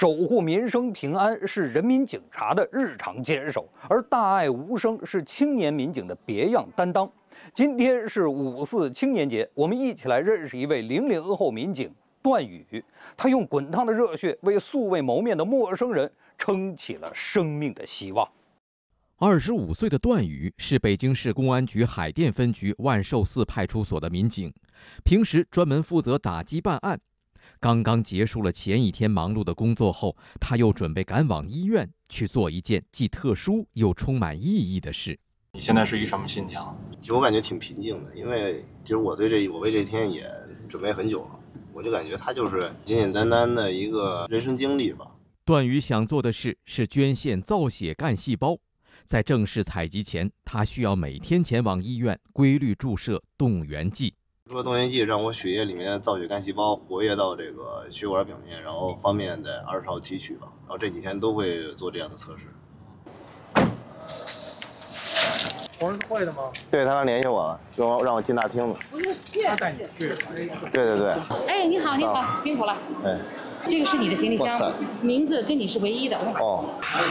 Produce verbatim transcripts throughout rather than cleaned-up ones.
守护民生平安是人民警察的日常坚守，而大爱无声是青年民警的别样担当。今天是五四青年节，我们一起来认识一位零零后民警段宇。他用滚烫的热血为素未谋面的陌生人撑起了生命的希望。 二十五岁的段宇是北京市公安局海淀分局万寿寺派出所的民警，平时专门负责打击办案。刚刚结束了前一天忙碌的工作后，他又准备赶往医院去做一件既特殊又充满意义的事。 你现在是一什么心情？ 其实我感觉挺平静的，因为其实我对这我为这天也准备很久了，我就感觉它就是简简单单的一个人生经历吧。 段宇想做的事是捐献造血干细胞，在正式采集前，他需要每天前往医院规律注射动员剂。 注射动员剂让我血液里面的造血干细胞活跃到这个血管表面，然后方便在二十号提取吧。然后这几天都会做这样的测试。 同事会的吗？ 对，他刚联系我了，让我让我进大厅了。 他带你去。 对对对。 哎，你好，你好，啊、辛苦了。 哎， 这个是你的行李箱，名字跟你是唯一的。 哦。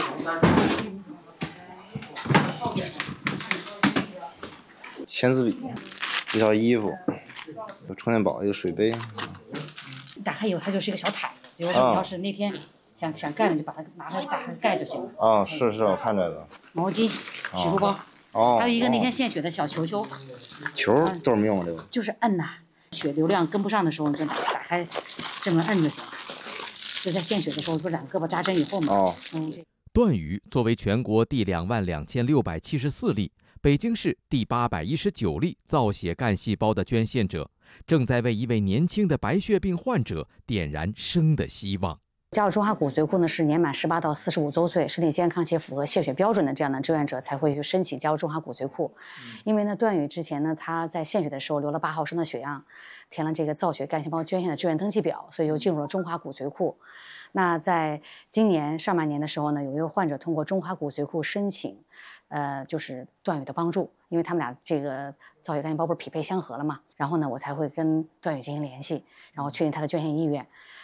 签字笔，一套衣服，有充电宝，一个水杯。 打开以后，它就是一个小毯。比如说，你要是那天想、啊、想盖，你就把它拿它打开盖就行了。 啊，是是，我看这个。 毛巾、洗漱包。 哦。 还有一个那天献血的小球球。 球做什么用啊？这个？ 就是摁呐，血流量跟不上的时候，你就打开这么摁就行了。就在献血的时候，不是两胳膊扎针以后嘛。 哦。 嗯。 段宇作为全国第两万两千六百七十四例。北京市第八百一十九例造血干细胞的捐献者，正在为一位年轻的白血病患者点燃生的希望。 加入中华骨髓库呢，是年满十八到四十五周岁、身体健康且符合献血标准的这样的志愿者才会去申请加入中华骨髓库。因为呢，段宇之前呢，他在献血的时候留了八毫升的血样，填了这个造血干细胞捐献的志愿登记表，所以就进入了中华骨髓库。那在今年上半年的时候呢，有一位患者通过中华骨髓库申请，呃，就是段宇的帮助，因为他们俩这个造血干细胞不是匹配相合了嘛，然后呢，我才会跟段宇进行联系，然后确定他的捐献意愿。